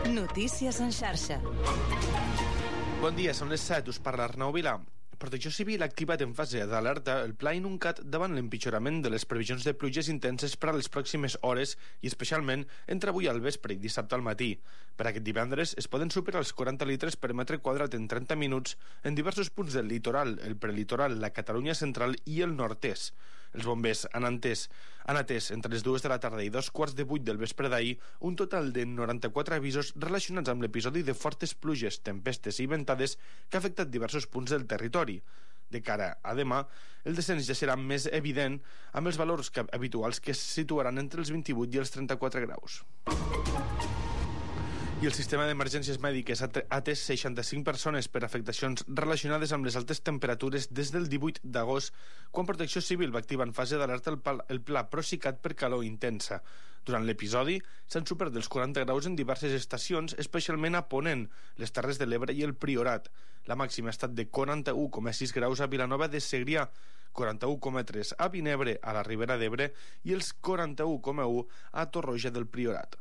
Notícies en xarxa. Bon dia, són les 7, us parla Arnau Vilà. Protecció Civil ha activat en fase d'alerta el Pla Inuncat davant l'empitjorament de les previsions de pluges intenses per a les pròximes hores i especialment entre avui al vespre i dissabte al matí. Per aquest divendres es poden superar els 40 litres per metre quadrat en 30 minuts en diversos punts del litoral, el prelitoral, la Catalunya central i el nord-est. Els bombers han atès entre les 2 de la tarda i 2:15 del vespre d'ahir un total de 94 avisos relacionats amb l'episodi de fortes pluges, tempestes i ventades que ha afectat diversos punts del territori. De cara a demà, el descens ja serà més evident amb els valors habituals que es situaran entre els 28 i els 34 graus. I el sistema d'emergències mèdiques ha atès 65 persones per afectacions relacionades amb les altes temperatures des del 18 d'agost, quan Protecció Civil va activar en fase d'alerta el pla Procicat per calor intensa. Durant l'episodi s'han superat els 40 graus en diverses estacions, especialment a Ponent, les Terres de l'Ebre i el Priorat. La màxima ha estat de 41,6 graus a Vilanova de Segrià, 41,3 a Vinebre, a la Ribera d'Ebre, i els 41,1 a Torroja del Priorat.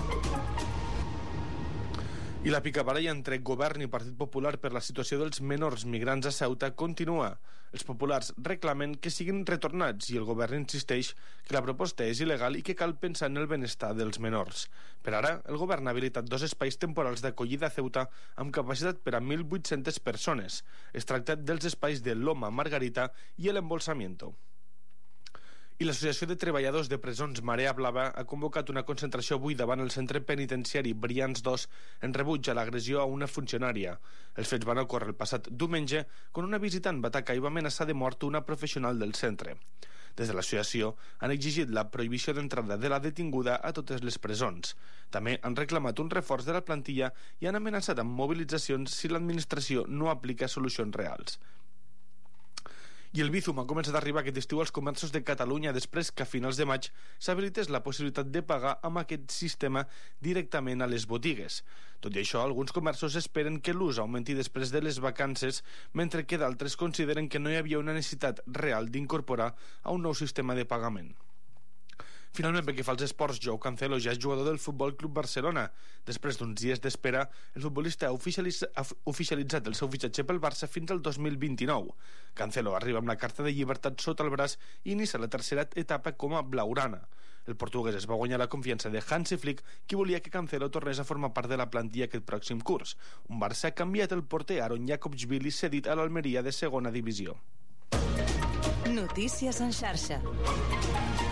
I la picabaralla entre govern i Partit Popular per la situació dels menors migrants a Ceuta continua. Els populars reclamen que siguin retornats i el govern insisteix que la proposta és il·legal i que cal pensar en el benestar dels menors. Per ara, el govern ha habilitat 2 espais temporals d'acollida a Ceuta amb capacitat per a 1.800 persones. Es tracta dels espais de Loma Margarita i el Embolsamiento. I l'Associació de Treballadors de Presons Marea Blava ha convocat una concentració avui davant el centre penitenciari Brians 2 en rebuig a l'agressió a una funcionària. Els fets van ocórrer el passat diumenge quan una visitant va atacar i va amenaçar de mort una professional del centre. Des de l'associació han exigit la prohibició d'entrada de la detinguda a totes les presons. També han reclamat un reforç de la plantilla i han amenaçat amb mobilitzacions si l'administració no aplica solucions reals. I el Bizum ha començat a arribar aquest estiu als comerços de Catalunya després que a finals de maig s'habilités la possibilitat de pagar amb aquest sistema directament a les botigues. Tot i això, alguns comerços esperen que l'ús augmenti després de les vacances, mentre que d'altres consideren que no hi havia una necessitat real d'incorporar a un nou sistema de pagament. Finalment, pel que fa als esports, Joao Cancelo ja és jugador del Futbol Club Barcelona. Després d'uns dies d'espera, el futbolista ha oficialitzat el seu fitxatge pel Barça fins al 2029. Cancelo arriba amb la carta de llibertat sota el braç i inicia la tercera etapa com a blaugrana. El portuguès es va guanyar la confiança de Hansi Flick, qui volia que Cancelo tornés a formar part de la plantilla aquest pròxim curs. Un Barça ha canviat el porter Aaron Jacobsvili, cedit a l'Almeria de segona divisió. Notícies en xarxa.